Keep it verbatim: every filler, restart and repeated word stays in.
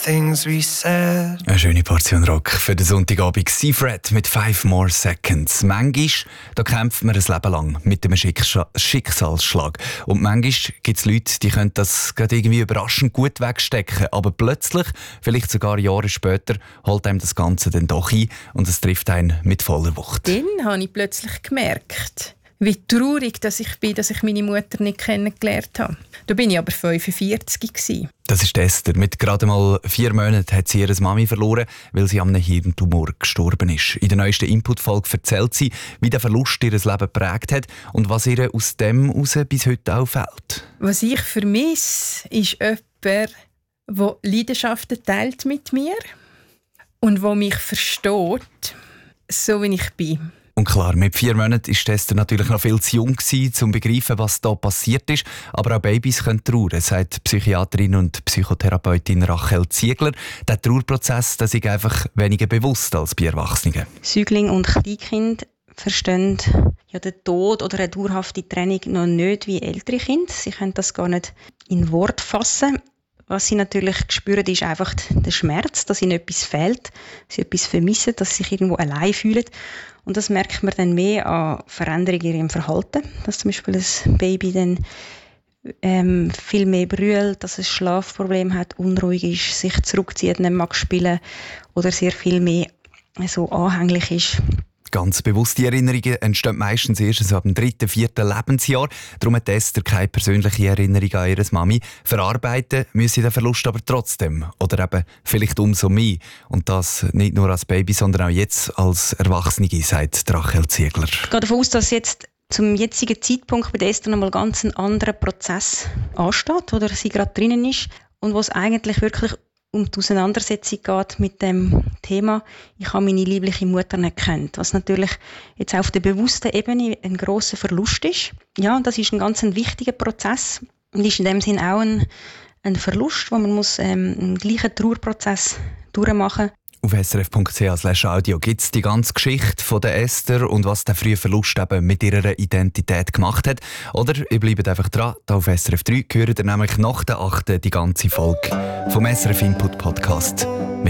things we said. Eine schöne Portion Rock für den Sonntagabend. Seafred mit «Five More Seconds». Manchmal da kämpft man ein Leben lang mit einem Schicksal- Schicksalsschlag. Und manchmal gibt es Leute, die können das gerade irgendwie überraschend gut wegstecken. Aber plötzlich, vielleicht sogar Jahre später, holt einem das Ganze dann doch ein und es trifft einen mit voller Wucht. Dann habe ich plötzlich gemerkt, wie traurig dass ich bin, dass ich meine Mutter nicht kennengelernt habe. Da bin ich aber fünfundvierzig gewesen. Das ist Esther. Mit gerade mal vier Monaten hat sie ihre Mami verloren, weil sie an einem Hirntumor gestorben ist. In der neuesten Input-Folge erzählt sie, wie der Verlust ihr Leben geprägt hat und was ihr aus dem heraus bis heute auch fehlt. Was ich vermisse, ist jemand, der Leidenschaften teilt mit mir und der mich versteht, so wie ich bin. Und klar, mit vier Monaten war Esther natürlich noch viel zu jung, um zu begreifen, was da passiert ist. Aber auch Babys können trauern, sagt Psychiaterin und Psychotherapeutin Rachel Ziegler. Der Trauerprozess das ist einfach weniger bewusst als bei Erwachsenen. Säuglinge und Kleinkinder verstehen ja den Tod oder eine dauerhafte Trennung noch nicht wie ältere Kinder. Sie können das gar nicht in Wort fassen. Was sie natürlich spüren, ist einfach der Schmerz, dass ihnen etwas fehlt, sie etwas vermissen, dass sie sich irgendwo allein fühlen. Und das merkt man dann mehr an Veränderungen in ihrem Verhalten, dass zum Beispiel ein Baby dann ähm, viel mehr brüllt, dass es Schlafprobleme hat, unruhig ist, sich zurückzieht, nicht mag spielen oder sehr viel mehr so anhänglich ist. Ganz bewusste Erinnerungen entstehen meistens erst so ab dem dritten, vierten Lebensjahr. Darum hat Esther keine persönliche Erinnerung an ihre Mami. Verarbeiten müsse sie den Verlust aber trotzdem. Oder eben vielleicht umso mehr. Und das nicht nur als Baby, sondern auch jetzt als Erwachsene, sagt Rachel Ziegler. Ich gehe davon aus, dass jetzt zum jetzigen Zeitpunkt bei der Esther nochmal ganz ein anderer Prozess ansteht, oder sie gerade drinnen ist. Und wo es eigentlich wirklich um die Auseinandersetzung geht mit dem Thema, ich habe meine liebliche Mutter nicht gekannt, was natürlich jetzt auf der bewussten Ebene ein grosser Verlust ist. Ja, und das ist ein ganz ein wichtiger Prozess und ist in dem Sinn auch ein, ein Verlust, wo man muss ähm, einen gleichen Trauerprozess durchmachen muss. Auf s r f punkt c h slash audio gibt es die ganze Geschichte von der Esther und was der frühe Verlust eben mit ihrer Identität gemacht hat. Oder ihr bleibt einfach dran, da auf S R F drei hört ihr nämlich nach der achten die ganze Folge vom S R F Input Podcast.